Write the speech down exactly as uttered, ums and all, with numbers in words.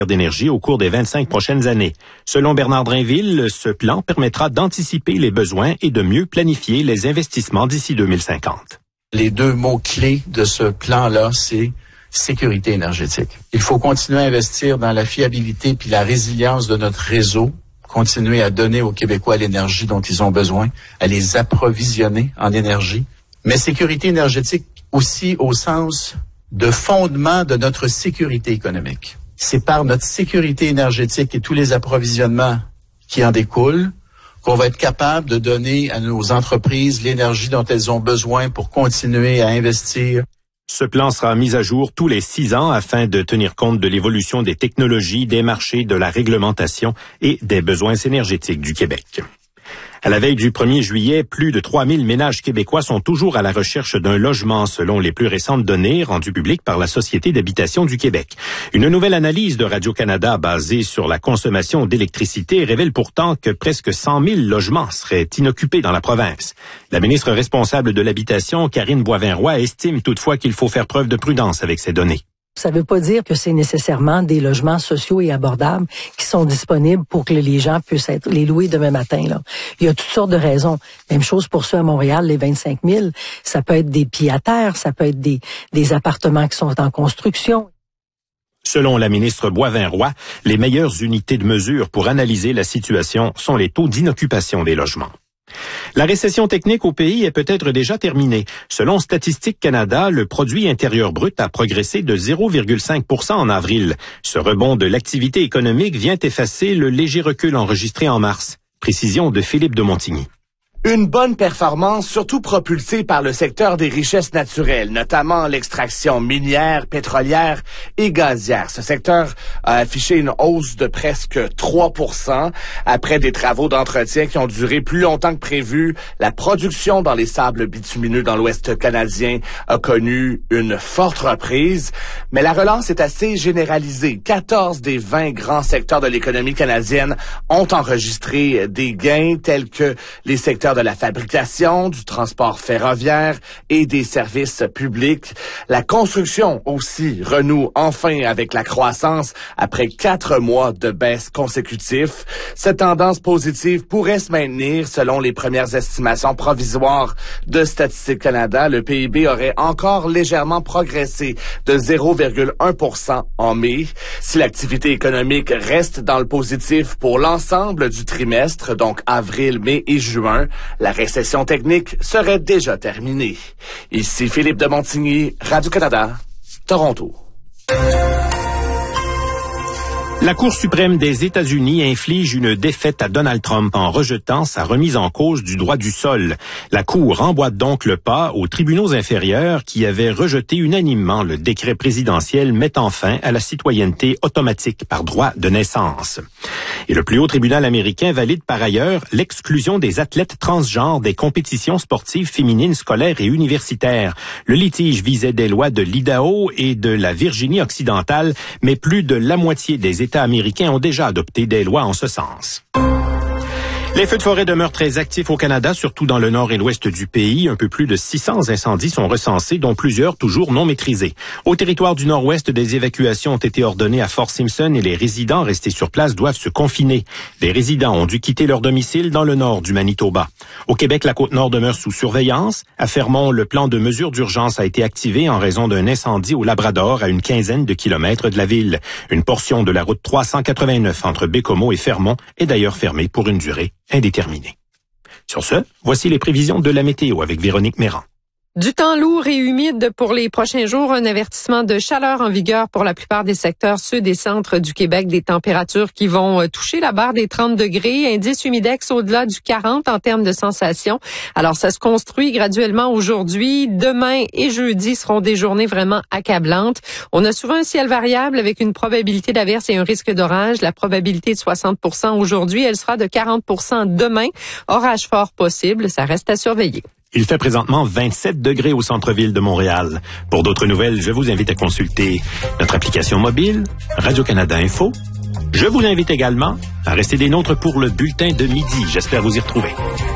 d'énergie au cours des vingt-cinq prochaines années. Selon Bernard Drainville, ce plan permettra d'anticiper les besoins et de mieux planifier les investissements d'ici deux mille cinquante. Les deux mots-clés de ce plan-là, c'est sécurité énergétique. Il faut continuer à investir dans la fiabilité puis la résilience de notre réseau, continuer à donner aux Québécois l'énergie dont ils ont besoin, à les approvisionner en énergie. Mais sécurité énergétique aussi au sens de fondement de notre sécurité économique. C'est par notre sécurité énergétique et tous les approvisionnements qui en découlent qu'on va être capable de donner à nos entreprises l'énergie dont elles ont besoin pour continuer à investir. Ce plan sera mis à jour tous les six ans afin de tenir compte de l'évolution des technologies, des marchés, de la réglementation et des besoins énergétiques du Québec. À la veille du premier juillet, plus de trois mille ménages québécois sont toujours à la recherche d'un logement, selon les plus récentes données rendues publiques par la Société d'habitation du Québec. Une nouvelle analyse de Radio-Canada basée sur la consommation d'électricité révèle pourtant que presque cent mille logements seraient inoccupés dans la province. La ministre responsable de l'habitation, Karine Boivin-Roy, estime toutefois qu'il faut faire preuve de prudence avec ces données. Ça ne veut pas dire que c'est nécessairement des logements sociaux et abordables qui sont disponibles pour que les gens puissent être les louer demain matin. Là. Il y a toutes sortes de raisons. Même chose pour ceux à Montréal, les vingt-cinq mille. Ça peut être des pieds-à-terre, ça peut être des, des appartements qui sont en construction. Selon la ministre Boivin-Roy, les meilleures unités de mesure pour analyser la situation sont les taux d'inoccupation des logements. La récession technique au pays est peut-être déjà terminée. Selon Statistique Canada, le produit intérieur brut a progressé de zéro virgule cinq pour cent en avril. Ce rebond de l'activité économique vient effacer le léger recul enregistré en mars. Précision de Philippe de Montigny. Une bonne performance, surtout propulsée par le secteur des richesses naturelles, notamment l'extraction minière, pétrolière et gazière. Ce secteur a affiché une hausse de presque trois pour cent après des travaux d'entretien qui ont duré plus longtemps que prévu. La production dans les sables bitumineux dans l'Ouest canadien a connu une forte reprise, mais la relance est assez généralisée. quatorze des vingt grands secteurs de l'économie canadienne ont enregistré des gains tels que les secteurs de la fabrication, du transport ferroviaire et des services publics. La construction aussi renoue enfin avec la croissance après quatre mois de baisse consécutifs. Cette tendance positive pourrait se maintenir selon les premières estimations provisoires de Statistique Canada. Le P I B aurait encore légèrement progressé de zéro virgule un pour cent en mai. Si l'activité économique reste dans le positif pour l'ensemble du trimestre, donc avril, mai et juin, la récession technique serait déjà terminée. Ici Philippe de Montigny, Radio-Canada, Toronto. La Cour suprême des États-Unis inflige une défaite à Donald Trump en rejetant sa remise en cause du droit du sol. La Cour emboîte donc le pas aux tribunaux inférieurs qui avaient rejeté unanimement le décret présidentiel mettant fin à la citoyenneté automatique par droit de naissance. Et le plus haut tribunal américain valide par ailleurs l'exclusion des athlètes transgenres des compétitions sportives féminines scolaires et universitaires. Le litige visait des lois de l'Idaho et de la Virginie occidentale, mais plus de la moitié des États américains ont déjà adopté des lois en ce sens. Les feux de forêt demeurent très actifs au Canada, surtout dans le nord et l'ouest du pays. Un peu plus de six cents incendies sont recensés, dont plusieurs toujours non maîtrisés. Au territoire du nord-ouest, des évacuations ont été ordonnées à Fort Simpson et les résidents restés sur place doivent se confiner. Des résidents ont dû quitter leur domicile dans le nord du Manitoba. Au Québec, la Côte-Nord demeure sous surveillance. À Fermont, le plan de mesure d'urgence a été activé en raison d'un incendie au Labrador à une quinzaine de kilomètres de la ville. Une portion de la route trois cent quatre-vingt-neuf entre Baie-Comeau et Fermont est d'ailleurs fermée pour une durée indéterminé. Sur ce, voici les prévisions de la météo avec Véronique Méran. Du temps lourd et humide pour les prochains jours, un avertissement de chaleur en vigueur pour la plupart des secteurs sud et centre du Québec, des températures qui vont toucher la barre des trente degrés, indice humidex au-delà du quarante en termes de sensation. Alors ça se construit graduellement aujourd'hui, demain et jeudi seront des journées vraiment accablantes. On a souvent un ciel variable avec une probabilité d'averse et un risque d'orage, la probabilité de soixante pour cent aujourd'hui, elle sera de quarante pour cent demain, orage fort possible, ça reste à surveiller. Il fait présentement vingt-sept degrés au centre-ville de Montréal. Pour d'autres nouvelles, je vous invite à consulter notre application mobile, Radio-Canada Info. Je vous invite également à rester des nôtres pour le bulletin de midi. J'espère vous y retrouver.